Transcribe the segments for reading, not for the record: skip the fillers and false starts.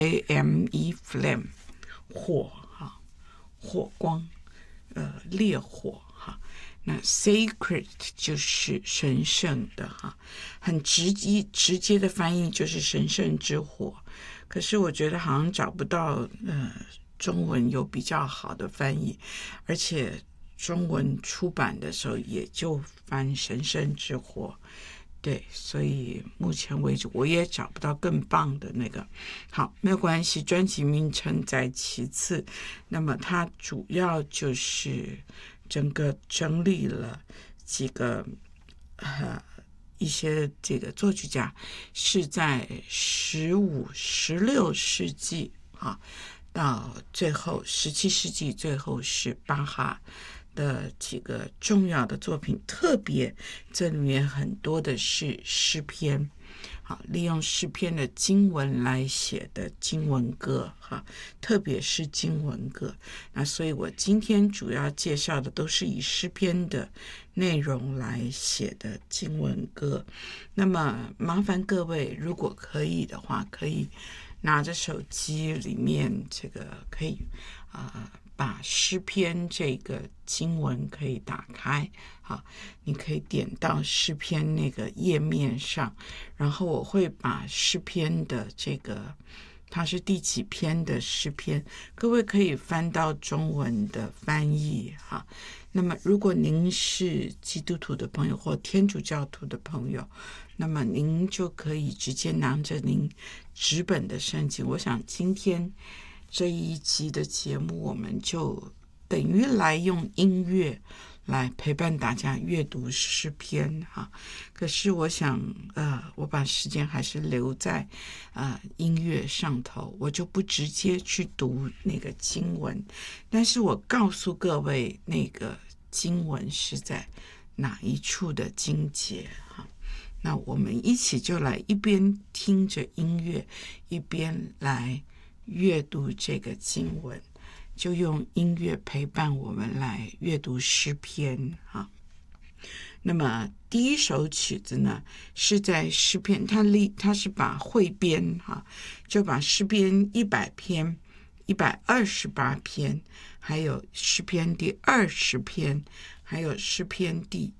，flame flame 火哈，火光，烈火哈。那 sacred 就是神圣的哈，很直接的翻译就是神圣之火。可是我觉得好像找不到中文有比较好的翻译，而且中文出版的时候也就翻神圣之火。对，所以目前为止我也找不到更棒的那个。好，没有关系，专辑名称在其次。那么它主要就是整个整理了几个一些这个作曲家是在15、16世纪啊，到最后17世纪最后是巴哈的几个重要的作品，特别这里面很多的是诗篇，利用诗篇的经文来写的经文歌特别是经文歌。那所以我今天主要介绍的都是以诗篇的内容来写的经文歌。那么麻烦各位，如果可以的话，可以拿着手机里面这个可以把诗篇这个经文可以打开，你可以点到诗篇那个页面上，然后我会把诗篇的这个它是第几篇的诗篇，各位可以翻到中文的翻译那么如果您是基督徒的朋友或天主教徒的朋友，那么您就可以直接拿着您纸本的圣经。我想今天这一集的节目我们就等于来用音乐来陪伴大家阅读诗篇可是我想我把时间还是留在音乐上头，我就不直接去读那个经文，但是我告诉各位那个经文是在哪一处的经节那我们一起就来一边听着音乐一边来阅读这个经文，就用音乐陪伴我们来阅读诗篇那么第一首曲子呢是在诗篇，它是把汇编就把诗篇100篇、128篇，还有诗篇第20篇，还有诗篇第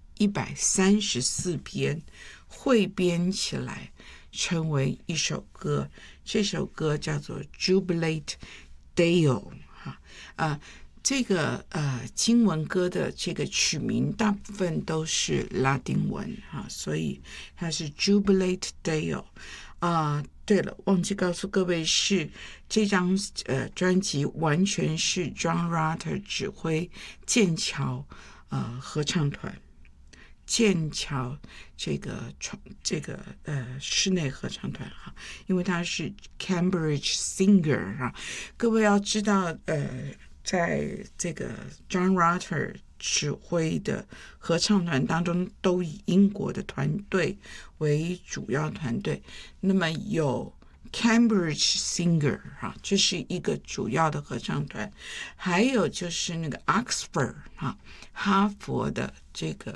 134篇汇编起来成为一首歌。这首歌叫做 Jubilate Deo这个经文歌的这个曲名大部分都是拉丁文所以它是 Jubilate Deo 对了，忘记告诉各位是这张专辑完全是 John Rutter 指挥剑桥合唱团，剑桥这个室内合唱团因为他是 Cambridge Singer 各位要知道在这个 John Rutter 指挥的合唱团当中都以英国的团队为主要团队，那么有 Cambridge Singer 这是一个主要的合唱团，还有就是那个 Oxford 哈佛的这个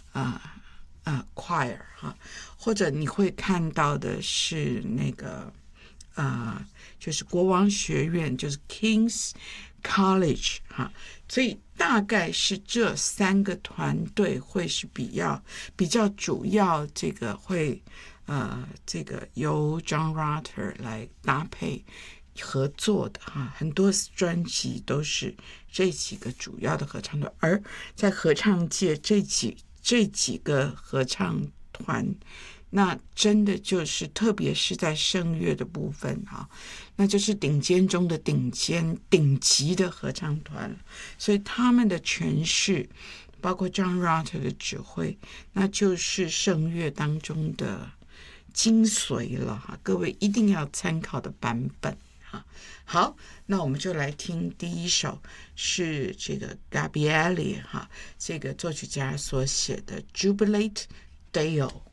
choir 或者你会看到的是那个就是国王学院，就是 King's College 所以大概是这3个团队会是比较主要这个会这个由 John Rutter 来搭配合作的很多专辑都是这几个主要的合唱团，而在合唱界这几个合唱团那真的就是特别是在声乐的部分那就是顶尖中的顶级的合唱团，所以他们的诠释包括 John Rutter 的指挥，那就是声乐当中的精髓了各位一定要参考的版本好，那我们就来听第一首，是这个 Gabrieli 这个作曲家所写的 Jubilate Deo。